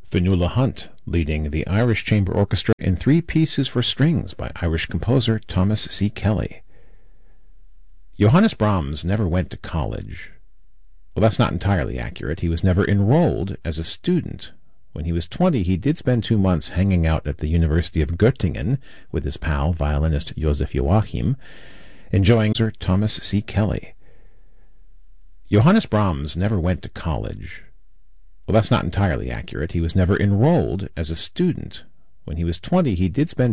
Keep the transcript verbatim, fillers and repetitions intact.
Fionnuala Hunt, leading the Irish Chamber Orchestra in three pieces for strings by Irish composer Thomas C. Kelly. Johannes Brahms never went to college. Well, that's not entirely accurate. He was never enrolled as a student. When he was twenty, he did spend two months hanging out at the University of Göttingen with his pal, violinist Joseph Joachim, enjoying Sir Thomas C. Kelly. Johannes Brahms never went to college. Well, that's not entirely accurate. He was never enrolled as a student. When he was twenty, he did spend